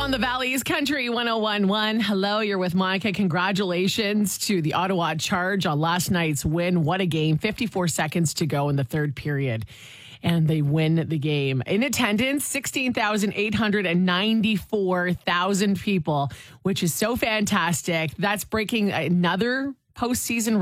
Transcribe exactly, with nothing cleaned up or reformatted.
on the Valley's Country one oh one point one. Hello, you're with Monica. Congratulations to the Ottawa Charge on last night's win. What a game. fifty-four seconds to go in the third period. And they win the game. In attendance, sixteen thousand eight hundred ninety-four thousand people, which is so fantastic. That's breaking another postseason